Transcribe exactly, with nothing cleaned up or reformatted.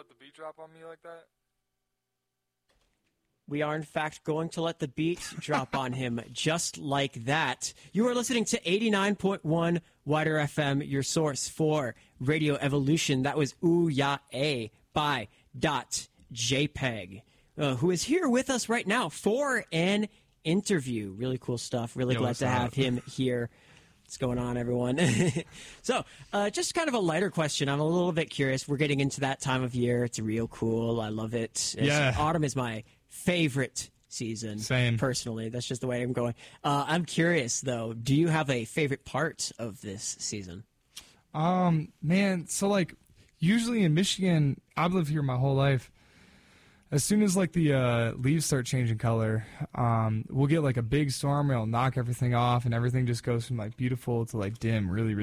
let the beat drop on me like that? We are, in fact, going to let the beat drop on him just like that. You are listening to eighty-nine point one Wider F M, your source for Radio Evolution. That was Ooh Ya A by Dot JPEG, uh, who is here with us right now for an interview. Really cool stuff. Really Yo, glad what's to up? have him here. What's going on, everyone? so, uh, just kind of a lighter question. I'm a little bit curious. We're getting into that time of year. It's real cool. I love it. It's- Yeah. Autumn is my favorite season. Same. Personally. That's just the way I'm going. Uh, I'm curious, though. Do you have a favorite part of this season? Um, man, so like usually in Michigan, I've lived here my whole life. As soon as like the uh, leaves start changing color, um, we'll get like a big storm. It'll knock everything off, and everything just goes from like beautiful to like dim really, really